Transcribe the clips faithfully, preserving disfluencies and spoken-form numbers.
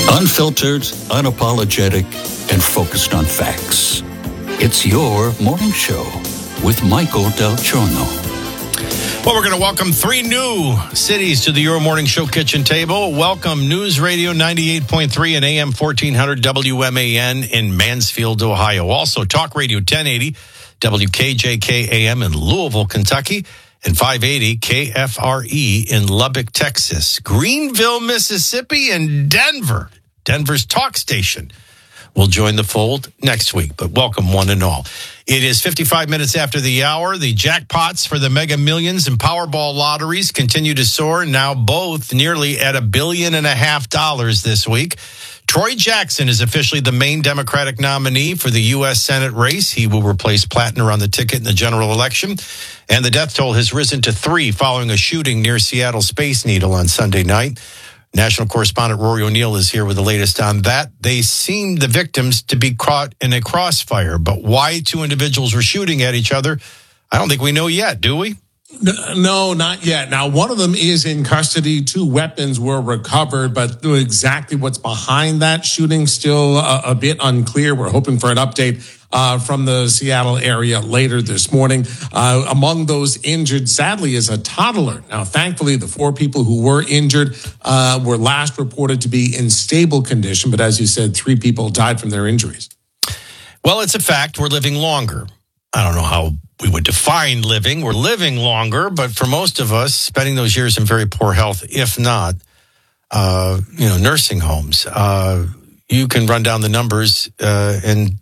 Unfiltered, unapologetic, and focused on facts. It's your morning show with Michael Del Giorno. Well, we're going to welcome three new cities to the Your Morning Show kitchen table. Welcome News Radio ninety-eight point three and A M fourteen hundred W M A N in Mansfield, Ohio. Also, Talk Radio ten eighty, W K J K A M in Louisville, Kentucky, and five eighty K F R E in Lubbock, Texas. Greenville, Mississippi, and Denver. Denver's talk station will join the fold next week, but welcome one and all. It is fifty-five minutes after the hour. The jackpots for the Mega Millions and Powerball lotteries continue to soar, now both nearly at a billion and a half dollars this week. Troy Jackson is officially the main Democratic nominee for the U S Senate race. He will replace Plattner on the ticket in the general election. And the death toll has risen to three following a shooting near Seattle Space Needle on Sunday night. National correspondent Rory O'Neill is here with the latest on that. They seem, the victims, to be caught in a crossfire, but why two individuals were shooting at each other, I don't think we know yet, do we? No, not yet. Now, one of them is in custody. Two weapons were recovered, but exactly what's behind that shooting still a, a bit unclear. We're hoping for an update uh, from the Seattle area later this morning. Uh, among those injured, sadly, is a toddler. Now, thankfully, the four people who were injured uh, were last reported to be in stable condition. But as you said, three people died from their injuries. Well, it's a fact. We're living longer. I don't know how we would define living. We're living longer, but for most of us, spending those years in very poor health, if not, uh, you know, nursing homes. Uh, you can run down the numbers uh, and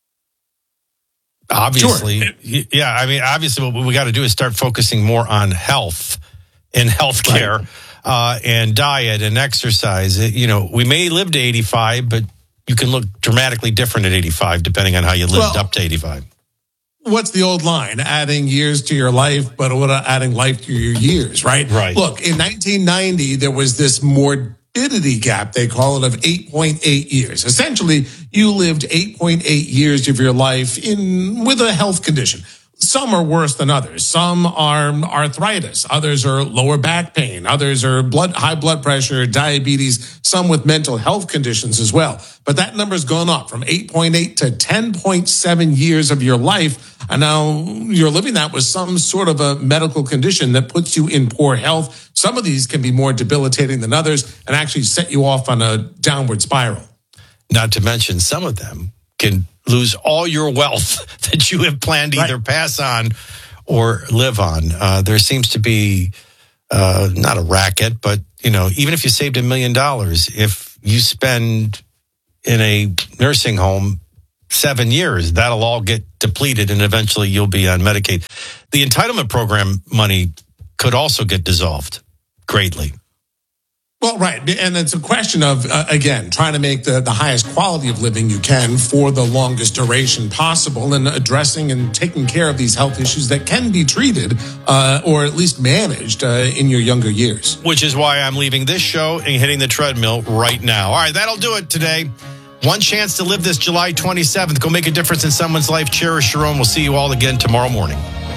obviously, sure. yeah, I mean, obviously what we got to do is start focusing more on health and healthcare right. uh, and diet and exercise. You know, we may live to eighty-five, but you can look dramatically different at eighty-five, depending on how you lived well, up to eighty-five. What's the old line? Adding years to your life, but what adding life to your years, right? Right. Look, in nineteen ninety, there was this morbidity gap, they call it, of eight point eight years. Essentially, you lived eight point eight years of your life in with a health condition. Some are worse than others. Some are arthritis. Others are lower back pain. Others are blood, high blood pressure, diabetes, some with mental health conditions as well. But that number's gone up from eight point eight to ten point seven years of your life. And now you're living that with some sort of a medical condition that puts you in poor health. Some of these can be more debilitating than others and actually set you off on a downward spiral. Not to mention some of them can lose all your wealth that you have planned to either right. pass on or live on. Uh, there seems to be uh, not a racket, but you know, even if you saved a million dollars, if you spend in a nursing home seven years, that'll all get depleted, and eventually you'll be on Medicaid. The entitlement program money could also get dissolved greatly. Well, right. And it's a question of, uh, again, trying to make the, the highest quality of living you can for the longest duration possible, and addressing and taking care of these health issues that can be treated uh, or at least managed uh, in your younger years. Which is why I'm leaving this show and hitting the treadmill right now. All right, that'll do it today. One chance to live this July twenty-seventh. Go make a difference in someone's life. Cherish your own. We'll see you all again tomorrow morning.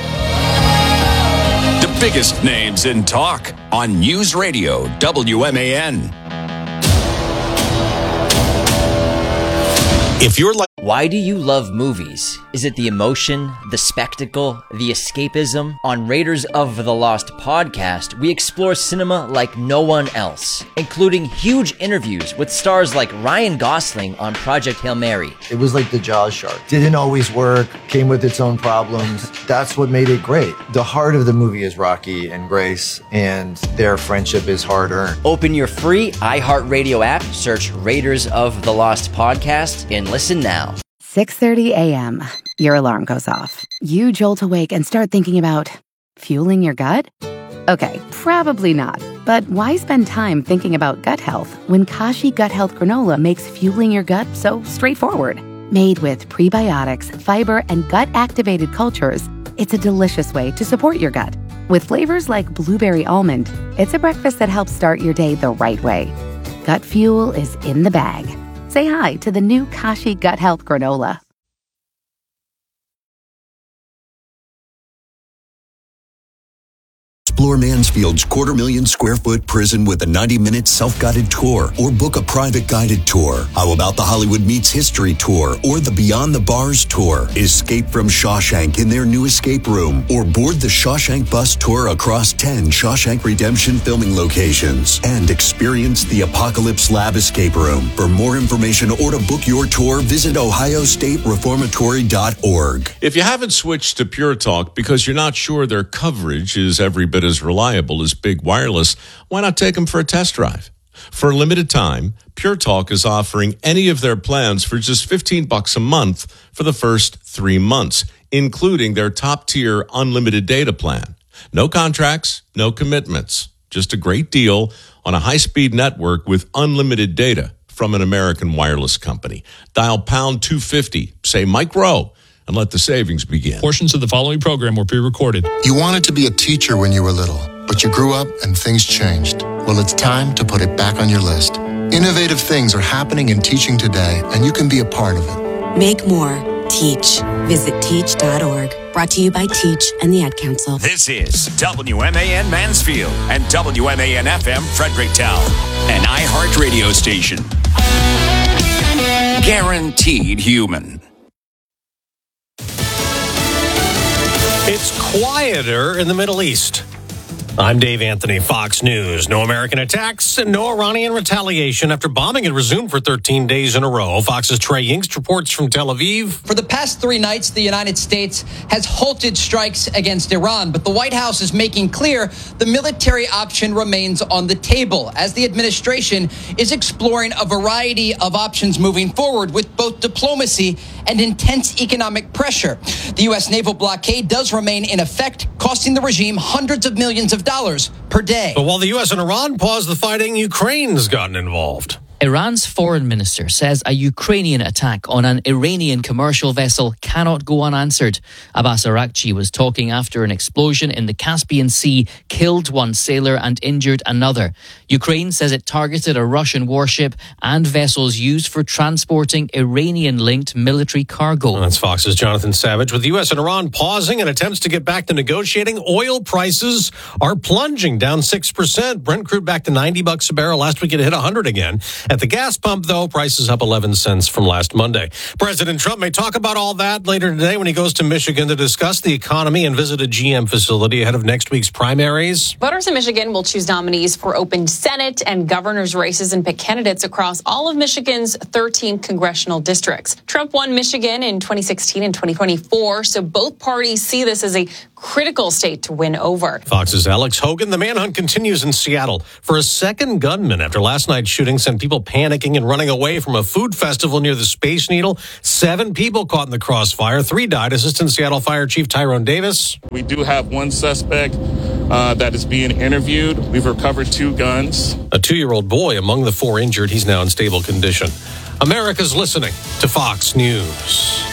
The biggest names in talk on News Radio W M A N. If you're like, why do you love movies? Is it the emotion, the spectacle, the escapism? On Raiders of the Lost podcast, we explore cinema like no one else, including huge interviews with stars like Ryan Gosling on Project Hail Mary. It was like the Jaws shark. Didn't always work, came with its own problems. That's what made it great. The heart of the movie is Rocky and Grace, and their friendship is hard-earned. Open your free iHeartRadio app, search Raiders of the Lost podcast, and listen now. six thirty a.m. Your alarm goes off. You jolt awake and start thinking about fueling your gut? Okay, probably not. But why spend time thinking about gut health when Kashi Gut Health Granola makes fueling your gut so straightforward? Made with prebiotics, fiber, and gut-activated cultures, it's a delicious way to support your gut. With flavors like blueberry almond, it's a breakfast that helps start your day the right way. Gut fuel is in the bag. Say hi to the new Kashi Gut Health Granola. Explore Mansfield's quarter million square foot prison with a ninety minute self-guided tour, or book a private guided tour. How about the Hollywood Meets History tour or the Beyond the Bars tour? Escape from Shawshank in their new escape room, or board the Shawshank bus tour across ten Shawshank Redemption filming locations, and experience the Apocalypse Lab escape room. For more information or to book your tour, visit ohio state reformatory dot org. If you haven't switched to Pure Talk because you're not sure their coverage is every bit as reliable as Big Wireless, why not take them for a test drive? For a limited time, Pure Talk is offering any of their plans for just fifteen bucks a month for the first three months, including their top-tier unlimited data plan. No contracts, no commitments, just a great deal on a high-speed network with unlimited data from an American wireless company. Dial pound two fifty, say Mike Rowe, and let the savings begin. Portions of the following program were pre-recorded. You wanted to be a teacher when you were little, but you grew up and things changed. Well, it's time to put it back on your list. Innovative things are happening in teaching today, and you can be a part of it. Make more. Teach. Visit teach dot org. Brought to you by Teach and the Ad Council. This is W M A N Mansfield and W M A N F M Fredericktown, an iHeart radio station. Guaranteed human. It's quieter in the Middle East. I'm Dave Anthony, Fox News. No American attacks and no Iranian retaliation after bombing had resumed for thirteen days in a row. Fox's Trey Yingst reports from Tel Aviv. For the past three nights, the United States has halted strikes against Iran, but the White House is making clear the military option remains on the table as the administration is exploring a variety of options moving forward with both diplomacy and intense economic pressure. The U S naval blockade does remain in effect, costing the regime hundreds of millions of dollars per day. But while the U S and Iran pause the fighting, Ukraine's gotten involved. Iran's foreign minister says a Ukrainian attack on an Iranian commercial vessel cannot go unanswered. Abbas Araghchi was talking after an explosion in the Caspian Sea killed one sailor and injured another. Ukraine says it targeted a Russian warship and vessels used for transporting Iranian-linked military cargo. That's Fox's Jonathan Savage. With the U S and Iran pausing and attempts to get back to negotiating, oil prices are plunging, down six percent. Brent crude back to ninety bucks a barrel. Last week it hit one hundred again. At the gas pump, though, prices up eleven cents from last Monday. President Trump may talk about all that later today when he goes to Michigan to discuss the economy and visit a G M facility ahead of next week's primaries. Voters in Michigan will choose nominees for open Senate and governor's races and pick candidates across all of Michigan's thirteen congressional districts. Trump won Michigan in twenty sixteen and twenty twenty-four, so both parties see this as a critical state to win over. Fox's Alex Hogan. The manhunt continues in Seattle for a second gunman after last night's shooting sent people panicking and running away from a food festival near the Space Needle. Seven people caught in the crossfire. Three died. Assistant Seattle Fire Chief Tyrone Davis. We do have one suspect uh, that is being interviewed. We've recovered two guns. A two-year-old boy among the four injured. He's now in stable condition. America's listening to Fox News.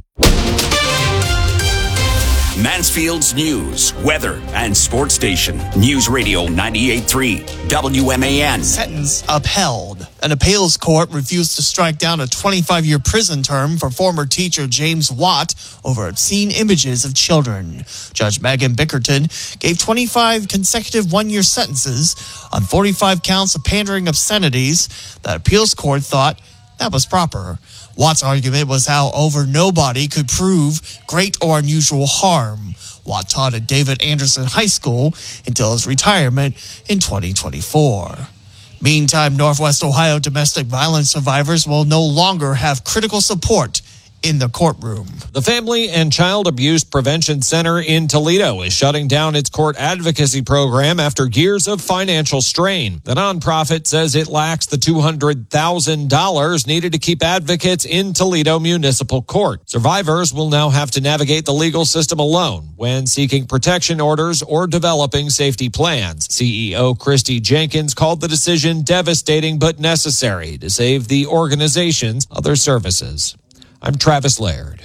Mansfield's news, weather, and sports station. News Radio ninety-eight point three, W M A N. Sentence upheld. An appeals court refused to strike down a twenty-five year prison term for former teacher James Watt over obscene images of children. Judge Megan Bickerton gave twenty-five consecutive one-year sentences on forty-five counts of pandering obscenities. The appeals court thought that was proper. Watt's argument was how over nobody could prove great or unusual harm. Watt taught at David Anderson High School until his retirement in twenty twenty-four. Meantime, Northwest Ohio domestic violence survivors will no longer have critical support in the courtroom. The Family and Child Abuse Prevention Center in Toledo is shutting down its court advocacy program after years of financial strain. The nonprofit says it lacks the two hundred thousand dollars needed to keep advocates in Toledo Municipal Court. Survivors will now have to navigate the legal system alone when seeking protection orders or developing safety plans. C E O Christy Jenkins called the decision devastating but necessary to save the organization's other services. I'm Travis Laird.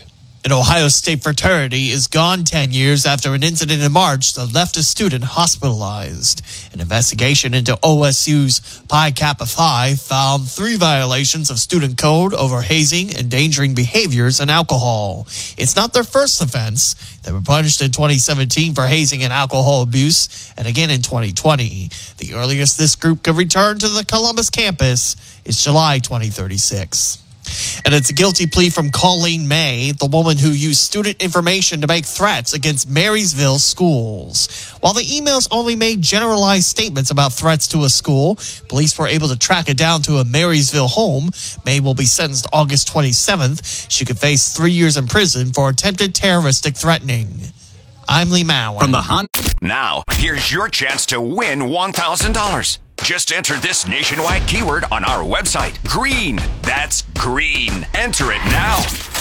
An Ohio State fraternity is gone ten years after an incident in March that left a student hospitalized. An investigation into O S U's Pi Kappa Phi found three violations of student code over hazing, endangering behaviors, and alcohol. It's not their first offense. They were punished in twenty seventeen for hazing and alcohol abuse, and again in twenty twenty. The earliest this group could return to the Columbus campus is July twenty thirty-six. And it's a guilty plea from Colleen May, the woman who used student information to make threats against Marysville schools. While the emails only made generalized statements about threats to a school, police were able to track it down to a Marysville home. May will be sentenced August twenty-seventh. She could face three years in prison for attempted terroristic threatening. I'm Lee Mauer. From the hunt. Now, here's your chance to win one thousand dollars. Just enter this nationwide keyword on our website. Green. That's green. Enter it now.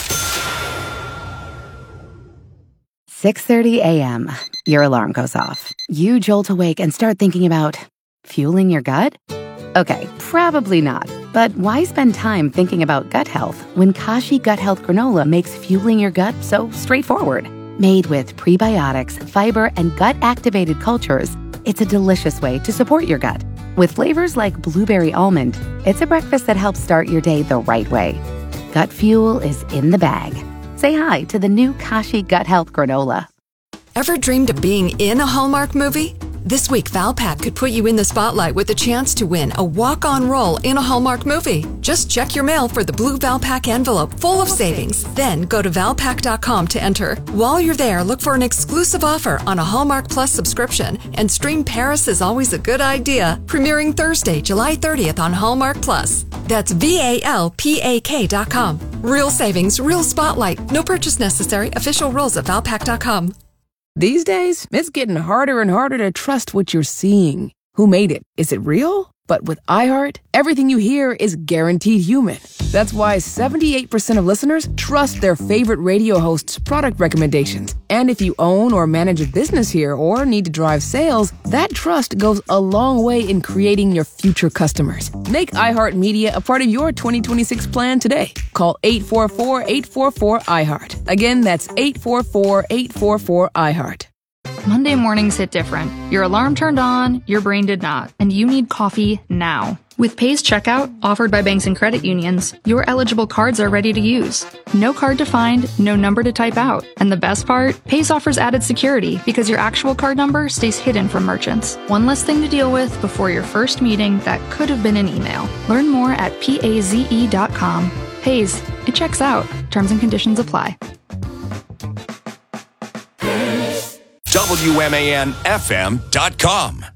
six thirty a.m. Your alarm goes off. You jolt awake and start thinking about fueling your gut? Okay, probably not. But why spend time thinking about gut health when Kashi Gut Health Granola makes fueling your gut so straightforward? Made with prebiotics, fiber, and gut-activated cultures, it's a delicious way to support your gut. With flavors like blueberry almond, it's a breakfast that helps start your day the right way. Gut fuel is in the bag. Say hi to the new Kashi Gut Health Granola. Ever dreamed of being in a Hallmark movie? This week, Valpak could put you in the spotlight with a chance to win a walk-on role in a Hallmark movie. Just check your mail for the blue Valpak envelope full of savings. Then go to valpak dot com to enter. While you're there, look for an exclusive offer on a Hallmark Plus subscription and stream Paris is Always a Good Idea, premiering Thursday, July thirtieth on Hallmark Plus. That's V A L P A K dot com. Real savings, real spotlight. No purchase necessary. Official rules at valpak dot com. These days, it's getting harder and harder to trust what you're seeing. Who made it? Is it real? But with iHeart, everything you hear is guaranteed human. That's why seventy-eight percent of listeners trust their favorite radio hosts' product recommendations. And if you own or manage a business here or need to drive sales, that trust goes a long way in creating your future customers. Make iHeart Media a part of your twenty twenty-six plan today. Call eight four four, eight four four, iHeart. Again, that's eight four four, eight four four, iHeart. Monday mornings hit different. Your alarm turned on, your brain did not, and you need coffee now. With Paze Checkout, offered by banks and credit unions, your eligible cards are ready to use. No card to find, no number to type out. And the best part? Paze offers added security because your actual card number stays hidden from merchants. One less thing to deal with before your first meeting that could have been an email. Learn more at paze dot com. Paze, it checks out. Terms and conditions apply. W M A N F M dot com.